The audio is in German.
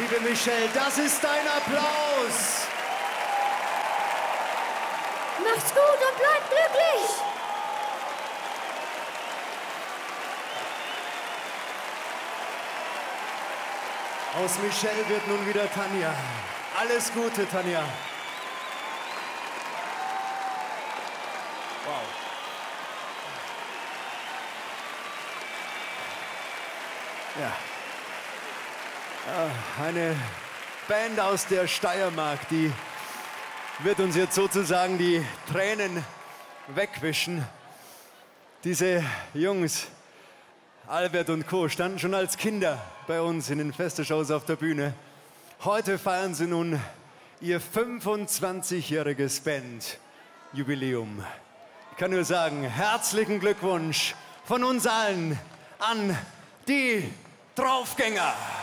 liebe Michelle, das ist dein Applaus. Macht's gut und bleibt glücklich. Aus Michelle wird nun wieder Tanja. Alles Gute, Tanja. Wow. Ja. Eine Band aus der Steiermark, die wird uns jetzt sozusagen die Tränen wegwischen. Diese Jungs, Albert und Co., standen schon als Kinder bei uns in den Festeshows auf der Bühne. Heute feiern sie nun ihr 25-jähriges Bandjubiläum. Ich kann nur sagen, herzlichen Glückwunsch von uns allen an die Draufgänger.